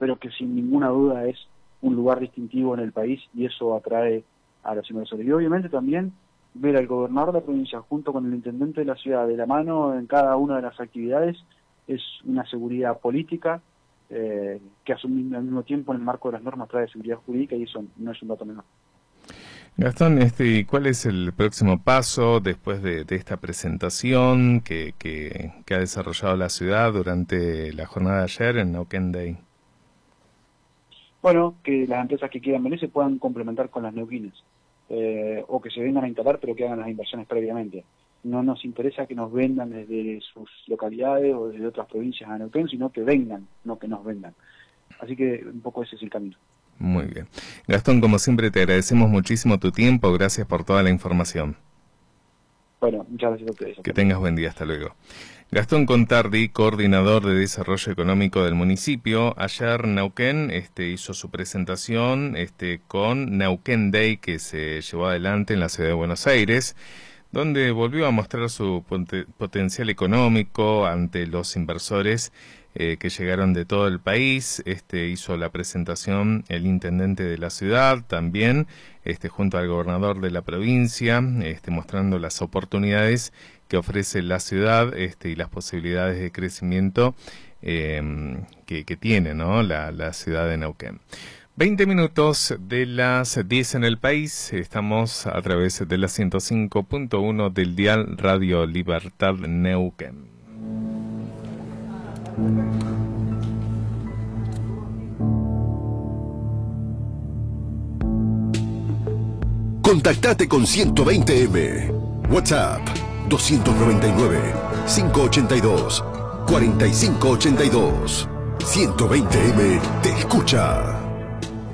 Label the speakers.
Speaker 1: pero que sin ninguna duda es un lugar distintivo en el país y eso atrae a los inversores. Y obviamente también ver al gobernador de la provincia junto con el intendente de la ciudad de la mano en cada una de las actividades es una seguridad política que al mismo tiempo en el marco de las normas trae seguridad jurídica y eso no es un dato menor.
Speaker 2: Gastón, ¿cuál es el próximo paso después de esta presentación que ha desarrollado la ciudad durante la jornada de ayer en Neuquén Day?
Speaker 1: Bueno, que las empresas que quieran venir se puedan complementar con las neuquinas, o que se vengan a instalar pero que hagan las inversiones previamente. No nos interesa que nos vendan desde sus localidades o desde otras provincias a Neuquén, sino que vengan, no que nos vendan. Así que un poco ese es el camino.
Speaker 2: Muy bien. Gastón, como siempre te agradecemos muchísimo tu tiempo, gracias por toda la información.
Speaker 1: Bueno, muchas gracias a ustedes.
Speaker 2: Que tengas buen día, hasta luego. Gastón Contardi, coordinador de desarrollo económico del municipio. Ayer Neuquén hizo su presentación con Neuquén Day que se llevó adelante en la ciudad de Buenos Aires, donde volvió a mostrar su potencial económico ante los inversores que llegaron de todo el país. Hizo la presentación el intendente de la ciudad también, junto al gobernador de la provincia, mostrando las oportunidades que ofrece la ciudad y las posibilidades de crecimiento que tiene, ¿no?, la ciudad de Neuquén. 20 minutos de las 10 en el país, estamos a través de la 105.1 del dial Radio Libertad Neuquén.
Speaker 3: Contactate con 120M. WhatsApp 299-582-4582. 120M te escucha.